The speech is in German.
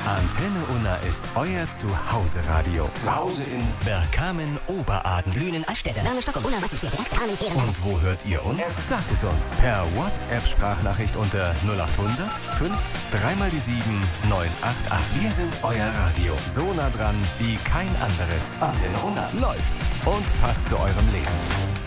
Antenne Unna ist euer Zuhause-Radio. Zu Hause in Bergkamen, Oberaden, Lünen, Altstädte, Lerne, Stockholm, Unna, Wasserstedt, Rahmen, Ehrenberg. Und wo hört ihr uns? Sagt es uns per WhatsApp-Sprachnachricht unter 0800 5 3 mal die 7 988. Wir sind euer Radio. So nah dran wie kein anderes. Antenne Unna läuft und passt zu eurem Leben.